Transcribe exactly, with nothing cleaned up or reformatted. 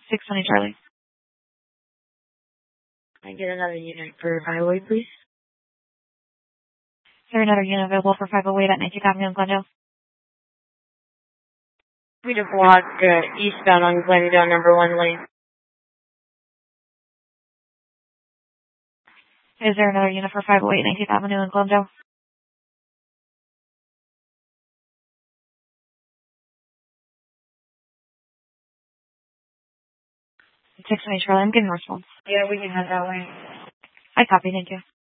six twenty Charlie. I get another unit for five oh eight, please. Is there another unit available for five oh eight at nineteenth Avenue in Glendale? We just blocked uh, eastbound on Glendale number one lane. Is there another unit for five oh eight nineteenth Avenue in Glendale? six twenty Charlie, I'm getting a response. Yeah, we can head that way. I copy, thank you.